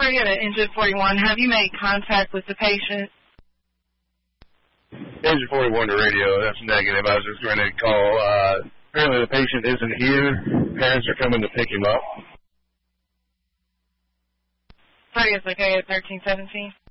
Frigate at Engine 41. Have you made contact with the patient? Engine 41 to radio. That's negative. I was just going to call. Apparently the patient isn't here. Parents are coming to pick him up. Frigate's okay at 1317.